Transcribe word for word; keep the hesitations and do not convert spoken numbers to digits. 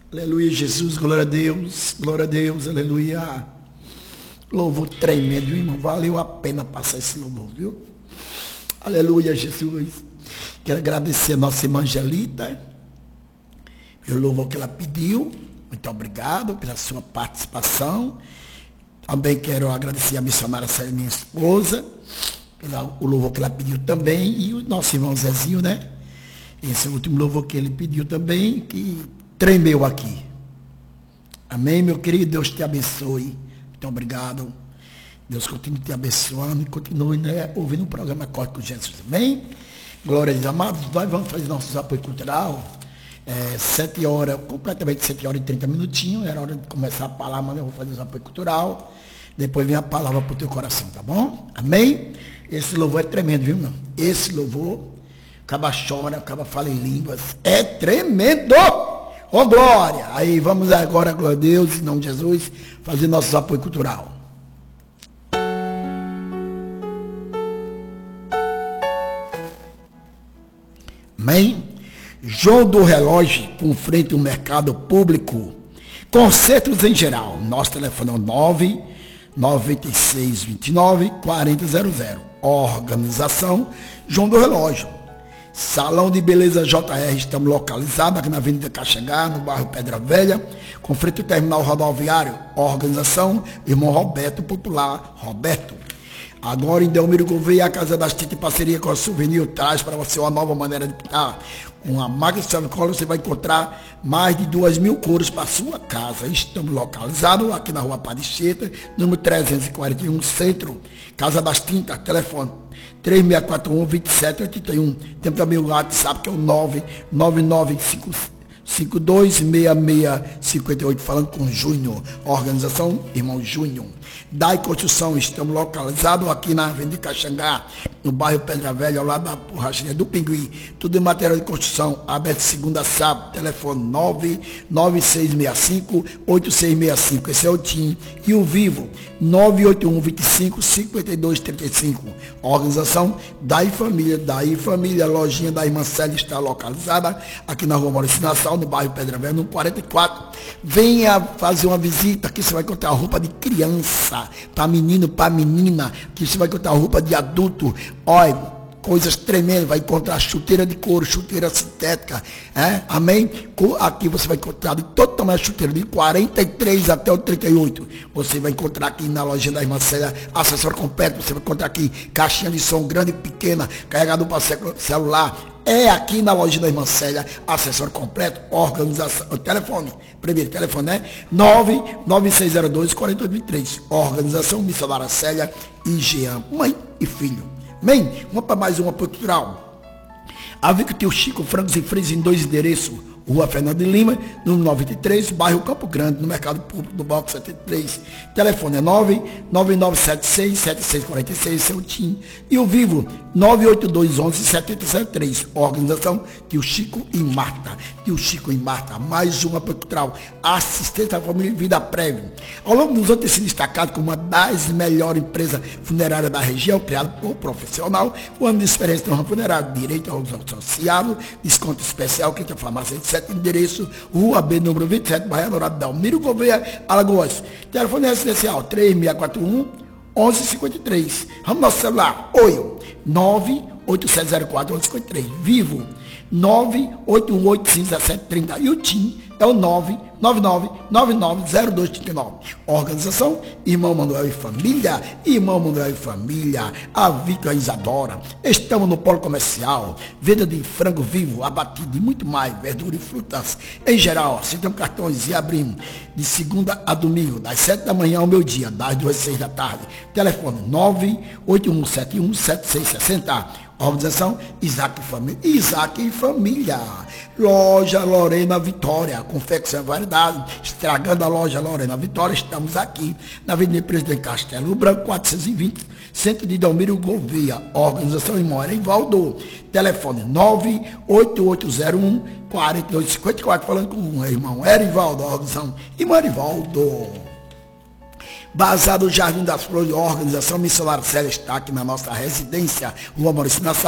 Aleluia, Jesus, glória a Deus, glória a Deus, aleluia. Louvor tremendo, irmão, valeu a pena passar esse louvor, viu? Aleluia, Jesus. Quero agradecer a nossa irmã Angelita, pelo louvor que ela pediu. Muito obrigado pela sua participação. Também quero agradecer a missionária Célia, minha esposa, pelo louvor que ela pediu também. E o nosso irmão Zezinho, né? Esse é o último louvor que ele pediu também, que tremeu aqui. Amém, meu querido? Deus te abençoe. Muito obrigado. Deus continue te abençoando e continue, né, ouvindo o programa Acorde com Jesus. Amém? Glória a Deus. Amados, nós vamos fazer nosso apoio cultural. É, sete horas, completamente sete horas e trinta minutinhos. Era hora de começar a palavra, mas eu vou fazer o apoio cultural. Depois vem a palavra para o teu coração, tá bom? Amém? Esse louvor é tremendo, viu, não? Esse louvor, acaba chora, acaba fala em línguas. É tremendo! Ô, oh, glória! Aí, vamos agora, glória a Deus, em nome de Jesus, fazer nosso apoio cultural. Amém? João do Relógio, com frente ao mercado público. Concertos em geral. Nosso telefone é nove nove seis dois nove quatro zero zero. Organização João do Relógio. Salão de Beleza J R, estamos localizados aqui na Avenida Caxangá, no bairro Pedra Velha, com frente ao terminal rodoviário. Organização Irmão Roberto, popular Roberto. Agora em Delmiro Gouveia, a Casa das Tintas, em parceria com a Souvenir, traz para você uma nova maneira de pintar. Com a máquina de Savicolor, você vai encontrar mais de duas mil cores para a sua casa. Estamos localizados aqui na Rua Padicheta, número trezentos e quarenta e um, Centro, Casa das Tintas, telefone três seis quatro um, dois sete oito um. Tem também o WhatsApp, que é o nove nove nove cinco cinco dois seis seis cinco oito, falando com Júnior. Organização Irmão Júnior. Dai Construção, estamos localizados aqui na Avenida Caxangá, no bairro Pedra Velha, ao lado da borracharia do Pinguim. Tudo em material de construção, aberto segunda a sábado, telefone nove nove seis seis cinco oito seis seis cinco, esse é o Tim. E o Vivo, nove oito um dois cinco cinco dois três cinco. Organização Dai Família, Dai Família, a lojinha da irmã Célia está localizada aqui na Rua Maurício Nassau, no bairro Pedra Velha, no quarenta e quatro. Venha fazer uma visita, aqui você vai encontrar roupa de criança, para menino, para menina, que você vai encontrar roupa de adulto. Olha, coisas tremendas, vai encontrar chuteira de couro, chuteira sintética, é? Amém? Aqui você vai encontrar de todo tamanho chuteira, de quarenta e três até o trinta e oito. Você vai encontrar aqui na loja da irmã Célia, acessório completo. Você vai encontrar aqui caixinha de som grande e pequena, carregador para celular. É aqui na loja da irmã Célia, acessório completo, organização, o telefone, primeiro telefone, né? nove nove seis zero dois quatro oito dois três. Organização Missionária Célia e Jean, mãe e filho. Amém? Vamos para mais uma apoio cultural. A Vico Tio Chico, frangos e frios em dois endereços. Rua Fernando de Lima, número noventa e três, bairro Campo Grande, no Mercado Público do Bloco setenta e três. Telefone é nove nove nove sete seis sete seis quatro seis, seu Tim. E o Vivo, nove oito dois um um sete zero zero três. Organização Tio Chico e Marta. Tio Chico e Marta, mais uma cultural. Assistência à família Vida Prévia. Ao longo dos anos tem sido destacado como uma das melhores empresas funerárias da região, criada por profissional, com ano de experiência no ramo funerário, direito aos associados, desconto especial, que tem farmácia de endereço, Rua B, número vinte e sete, bairro Dourado, Delmiro Gouveia, Alagoas. Telefone residencial três seis quatro um, um um cinco três. Vamos no nosso celular, Oi, nove oito sete zero quatro um um cinco três. Vivo, nove oito um oito cinco sete três zero. E o Tim é o nove nove nove nove nove zero dois três nove. Organização Irmão Manuel e Família. Irmão Manuel e Família, a Vitor e a Isadora. Estamos no polo comercial, venda de frango vivo, abatido e muito mais, verdura e frutas em geral. Aceitamos cartões e abrimos de segunda a domingo, das sete da manhã ao meio-dia, das duas às seis da tarde. Telefone nove oito um sete um sete seis seis zero. Organização Isaac e Família. Isaac e Família. Loja Lorena Vitória, confecção e variedade. Estragando a loja Lorena Vitória. Estamos aqui na Avenida Presidente Castelo Branco, quatrocentos e vinte, centro de Delmiro Gouveia. Organização Irmão Erivaldo. Telefone nove oito oito zero um quatro dois cinco quatro. Falando com o irmão Erivaldo. Organização Irmão Erivaldo. Bazar do Jardim das Flores, organização Missionária Célia está aqui na nossa residência, Rua Maurício Nassau.